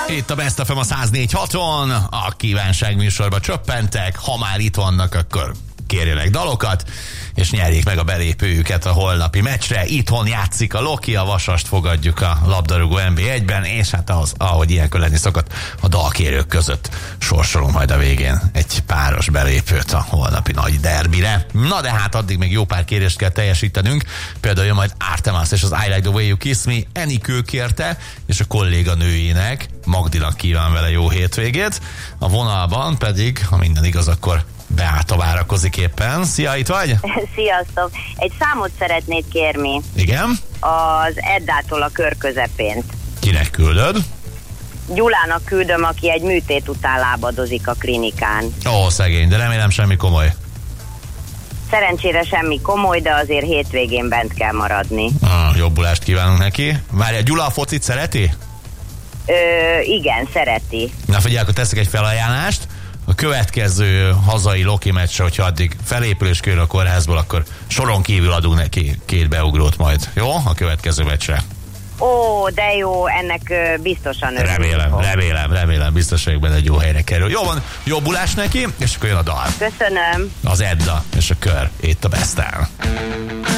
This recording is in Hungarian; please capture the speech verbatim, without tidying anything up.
Itt a Best ef em a száz négy haton, a kívánság műsorba csöppentek, ha már itt vannak, akkor kérjenek dalokat, és nyerjék meg a belépőjüket a holnapi meccsre. Itthon játszik a Loki, a Vasast fogadjuk a labdarúgó en bé egyben, és hát az, ahogy ilyenkor lenni szokott, a dalkérők között sorsolunk majd a végén egy páros belépőt a holnapi nagy derbire. Na de hát addig még jó pár kérést kell teljesítenünk, például jön majd Artemas és az I Like the Way You Kiss Me, Enikő kérte, és a kolléganőjének, Magdinak kíván vele jó hétvégét. A vonalban pedig, ha minden igaz, akkor Beáta várakozik éppen. Szia, itt vagy? Sziasztok! Egy számot szeretnék kérni. Igen? Az Eddától a kör közepén. Kinek küldöd? Gyulának küldöm, aki egy műtét után lábadozik a klinikán. Ó, szegény, de remélem semmi komoly. Szerencsére semmi komoly, de azért hétvégén bent kell maradni. Ah, jobbulást kívánunk neki. Várja, Gyula a focit szereti? Ö, igen, szereti. Na figyelj, akkor teszek egy felajánlást. A következő hazai Loki meccsre, hogyha addig felépülés kerül a kórházból, akkor soron kívül adunk neki két beugrót majd. Jó? A következő meccsre. Ó, de jó, ennek ö, biztosan örülünk. Remélem, remélem, remélem, biztos vagyok benne, egy jó helyre kerül. Jó van, jobbulás neki, és akkor jön a dal. Köszönöm. Az Edda és a kör, itt a Best-en.